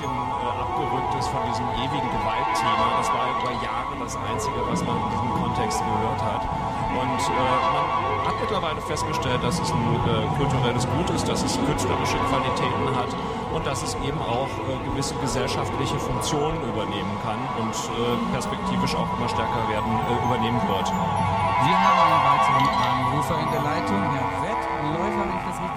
bisschen abgerückt ist von diesem ewigen Gewaltthema. Das war über Jahre das Einzige, was man in diesem Kontext gehört hat. Und man hat mittlerweile festgestellt, dass es ein kulturelles Gut ist, dass es künstlerische Qualitäten hat und dass es eben auch gewisse gesellschaftliche Funktionen übernehmen kann und perspektivisch auch immer stärker übernehmen wird. Wir haben einen weiteren Anrufer in der Leitung, Herr Wett, Läufer, wenn ich das richtig